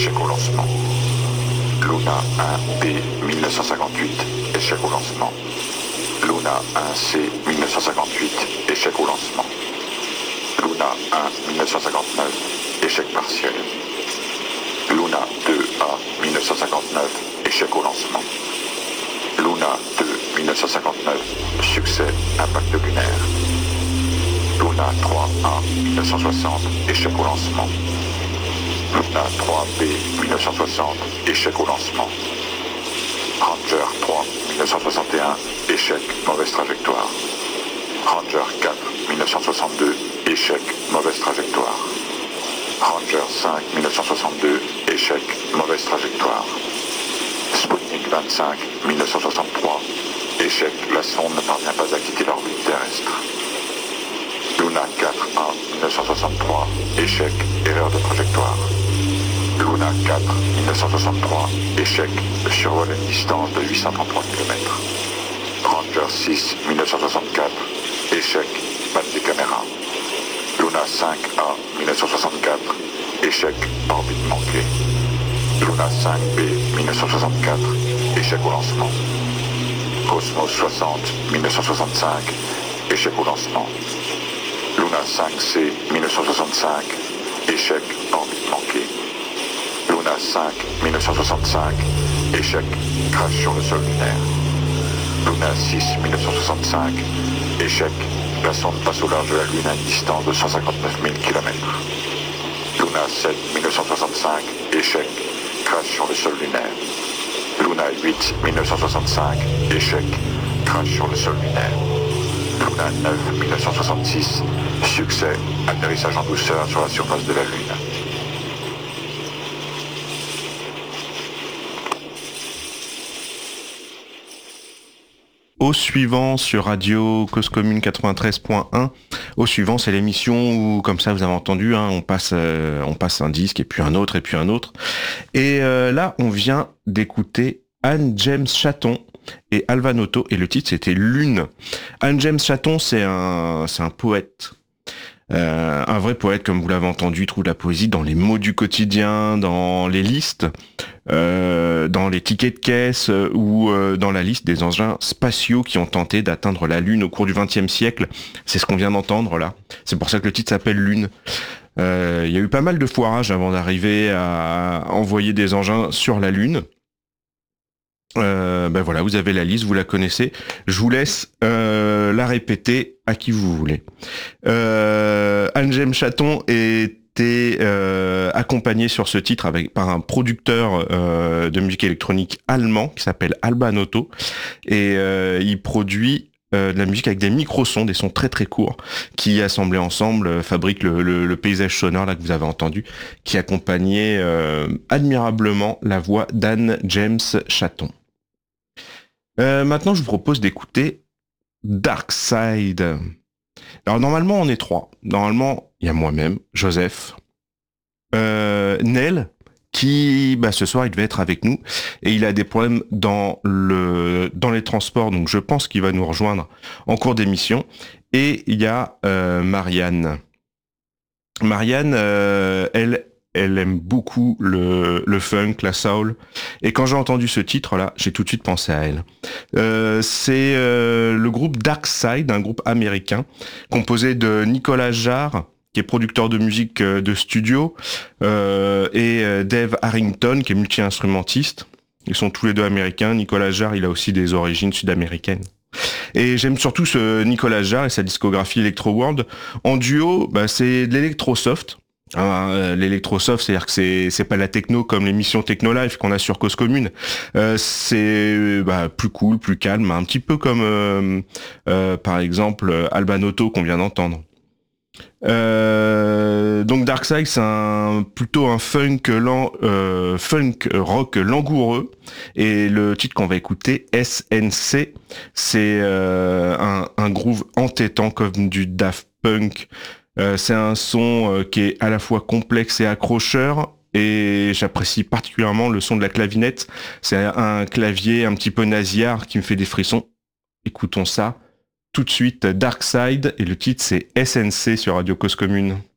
échec au lancement. Luna 1B 1958, échec au lancement. Luna 1C 1958, échec au lancement. Luna 1 1959, échec partiel. Luna 2A 1959, échec au lancement. Luna 2 1959, succès, impact lunaire. Luna 3A 1960, échec au lancement. Luna 3B 1960, échec au lancement. Ranger 3 1961, échec, mauvaise trajectoire. Ranger 4 1962, échec, mauvaise trajectoire. Ranger 5 1962, échec, mauvaise trajectoire. Sputnik 25 1963, échec, la sonde ne parvient pas à quitter l'orbite terrestre. Luna 4A 1963, échec, erreur de trajectoire. Luna 4 1963, échec, survol à une distance de 833 km. Ranger 6 1964, échec, panne des caméras. Luna 5A 1964, échec, orbite manquée. Luna 5B 1964, échec au lancement. Cosmos 60 1965, échec au lancement. Luna 5C 1965, échec, orbite manquée. Luna 5 1965, échec, crash sur le sol lunaire. Luna 6 1965, échec, la sonde passe au large de la Lune à une distance de 159 000 km. Luna 7 1965, échec, crash sur le sol lunaire. Luna 8 1965, échec, crash sur le sol lunaire. Luna 9 1966, succès, atterrissage en douceur sur la surface de la Lune. Au suivant sur Radio Cause Commune 93.1. Au suivant, c'est l'émission où, comme ça vous avez entendu, on passe un disque et puis un autre et puis un autre. Et là, on vient d'écouter Anne James Chatton et Alva Noto, et le titre c'était Lune. Anne James Chatton, c'est un poète. Un vrai poète, comme vous l'avez entendu, il trouve la poésie dans les mots du quotidien, dans les listes, dans les tickets de caisse ou dans la liste des engins spatiaux qui ont tenté d'atteindre la Lune au cours du XXe siècle. C'est ce qu'on vient d'entendre là. C'est pour ça que le titre s'appelle Lune. Il y a eu pas mal de foirages avant d'arriver à envoyer des engins sur la Lune. Voilà, vous avez la liste, vous la connaissez. Je vous laisse la répéter à qui vous voulez. Anne James Chatton était accompagné sur ce titre par un producteur de musique électronique allemand qui s'appelle Alba Noto, et il produit de la musique avec des micro-sons, des sons très très courts, qui assemblés ensemble fabriquent le paysage sonore là que vous avez entendu, qui accompagnait admirablement la voix d'Anne James Chatton. Maintenant, je vous propose d'écouter Dark Side. Alors, normalement, on est trois. Normalement, il y a moi-même, Joseph, Nel, qui, ce soir, il devait être avec nous, et il a des problèmes dans les transports, donc je pense qu'il va nous rejoindre en cours d'émission. Et il y a Marianne. Marianne, elle aime beaucoup le funk, la soul. Et quand j'ai entendu ce titre-là, j'ai tout de suite pensé à elle. C'est le groupe Dark Side, un groupe américain, composé de Nicolas Jarre, qui est producteur de musique de studio, et Dave Harrington, qui est multi-instrumentiste. Ils sont tous les deux américains. Nicolas Jarre, il a aussi des origines sud-américaines. Et j'aime surtout ce Nicolas Jarre et sa discographie Electro World. En duo, c'est de l'électro-soft. L'électro-soft, c'est-à-dire que c'est pas la techno comme l'émission Techno Live qu'on a sur Cause Commune. C'est plus cool, plus calme, un petit peu comme par exemple Alba Noto qu'on vient d'entendre. Donc Darkside, c'est plutôt un funk rock langoureux, et le titre qu'on va écouter, SNC, c'est un groove entêtant comme du Daft Punk. C'est un son qui est à la fois complexe et accrocheur, et j'apprécie particulièrement le son de la clavinette. C'est un clavier un petit peu nasillard qui me fait des frissons. Écoutons ça tout de suite, Darkside, et le titre c'est SNC sur Radio Cause Commune.